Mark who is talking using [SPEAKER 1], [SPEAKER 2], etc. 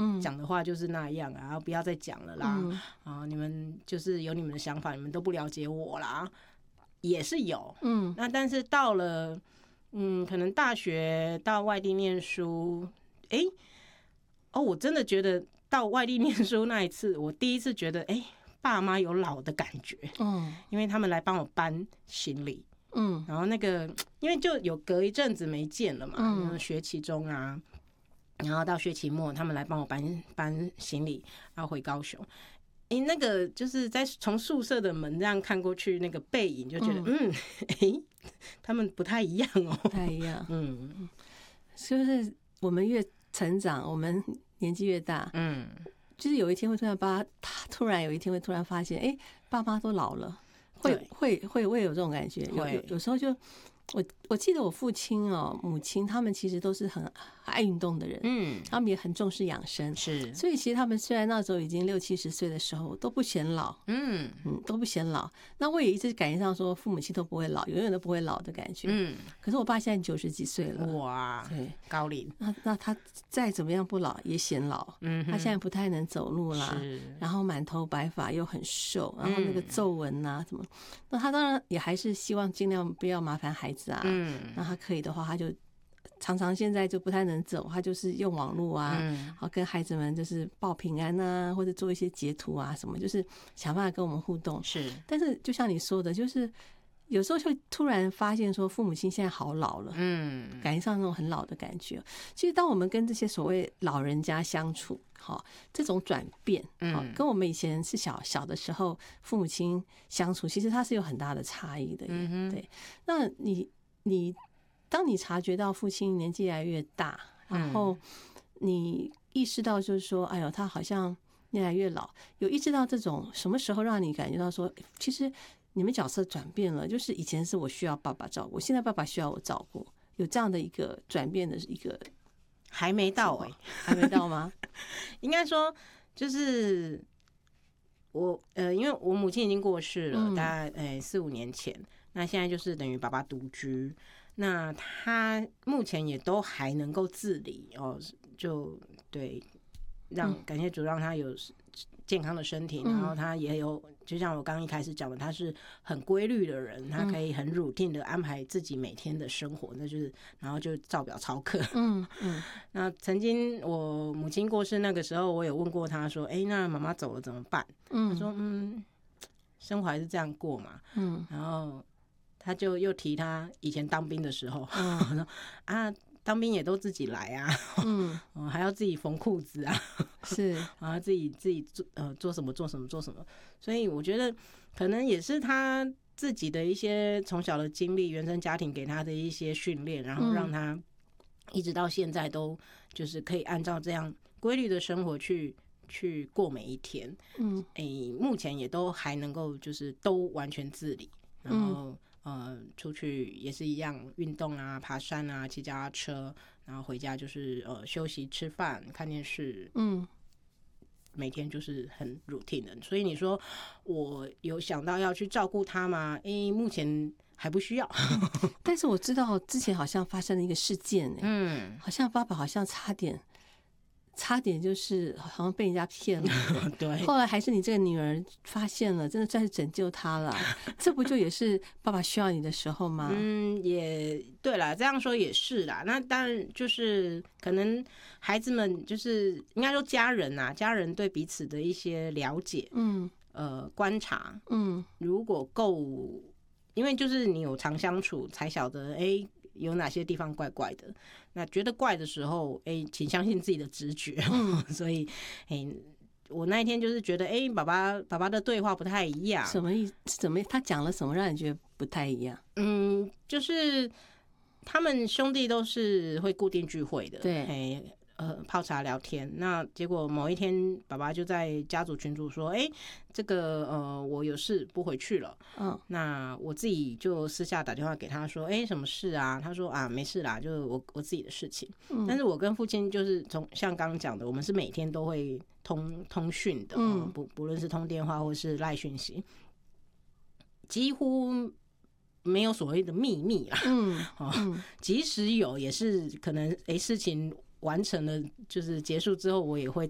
[SPEAKER 1] 讲的话就是那样啊，不要再讲了啦，你们就是有你们的想法，你们都不了解我啦，也是有，那但是到了可能大学到外地念书，我真的觉得到外地念书那一次，我第一次觉得爸妈有老的感觉，因为他们来帮我搬行李，然后那个因为就有隔一阵子没见了嘛，学期中啊，然后到学期末他们来帮我搬行李，然后回高雄。那个就是在从宿舍的门这样看过去，那个背影就觉得他们不太一样哦，
[SPEAKER 2] 不太一样，就是我们越成长，我们年纪越大，就是有一天会突然有一天会突然发现，爸妈都老了，会有这种感觉，有时候就。我记得我父亲母亲他们其实都是很爱运动的人，他们也很重视养生，
[SPEAKER 1] 是，
[SPEAKER 2] 所以其实他们虽然那时候已经60-70岁的时候都不显老，都不显老。那我也一直感觉上说父母亲都不会老，永远都不会老的感觉，可是我爸现在90几岁了，
[SPEAKER 1] 哇，对，高龄，
[SPEAKER 2] 那他再怎么样不老也显老，他现在不太能走路啦，然后满头白发又很瘦，然后那个皱纹啊什么，那他当然也还是希望尽量不要麻烦孩子啊，那他可以的话，他就常常现在就不太能走，他就是用网络啊，跟孩子们就是报平安啊，或者做一些截图啊什么，就是想办法跟我们互动。
[SPEAKER 1] 是，
[SPEAKER 2] 但是就像你说的，就是有时候会突然发现说父母亲现在好老了，感觉上那种很老的感觉。其实当我们跟这些所谓老人家相处，这种转变，跟我们以前是小的时候父母亲相处，其实它是有很大的差异的。对，那你当你察觉到父亲年纪越来越大，然后你意识到就是说，哎呦，他好像越来越老，有意识到这种什么时候让你感觉到说，其实你们角色转变了，就是以前是我需要爸爸照顾，现在爸爸需要我照顾，有这样的一个转变的一个。
[SPEAKER 1] 还没到
[SPEAKER 2] 还没到吗？
[SPEAKER 1] 应该说就是我因为我母亲已经过世了，大概4-5年前，那现在就是等于爸爸独居，那他目前也都还能够自理就对，感谢主让他有健康的身体，然后他也有就像我刚刚一开始讲的，他是很规律的人，他可以很 routine 的安排自己每天的生活，那就是然后就照表操课。那曾经我母亲过世那个时候，我有问过他说，那妈妈走了怎么办？他说生活还是这样过嘛。然后他就又提他以前当兵的时候，说当兵也都自己来啊，还要自己缝裤子啊，
[SPEAKER 2] 是
[SPEAKER 1] 啊，自己做什么，所以我觉得可能也是他自己的一些从小的经历，原生家庭给他的一些训练，然后让他一直到现在都就是可以按照这样规律的生活去过每一天。目前也都还能够就是都完全自理，然后出去也是一样运动啊，爬山啊，骑脚踏车，然后回家就是休息、吃饭、看电视，每天就是很 routine 的。所以你说我有想到要去照顾他吗？目前还不需要。
[SPEAKER 2] 但是我知道之前好像发生了一个事件，好像爸爸好像差点就是好像被人家骗了，
[SPEAKER 1] 对，
[SPEAKER 2] 后来还是你这个女儿发现了，真的算是拯救他了。这不就也是爸爸需要你的时候吗？
[SPEAKER 1] 也对啦，这样说也是啦。那当然就是可能孩子们就是应该说家人对彼此的一些了解，观察，如果够，因为就是你有常相处才晓得，有哪些地方怪怪的，那觉得怪的时候，请相信自己的直觉。所以我那一天就是觉得爸爸的对话不太一样。
[SPEAKER 2] 什么意思？怎么他讲了什么让你觉得不太一样？
[SPEAKER 1] 就是他们兄弟都是会固定聚会的，
[SPEAKER 2] 对，
[SPEAKER 1] 泡茶聊天。那结果某一天爸爸就在家族群组说，这个我有事不回去了。那我自己就私下打电话给他说，什么事啊？他说没事啦，就是我自己的事情。但是我跟父亲就是像刚刚讲的，我们是每天都会通讯的，不论是通电话或是赖讯息，几乎没有所谓的秘密啦。即使有，也是可能事情完成了，就是结束之后，我也会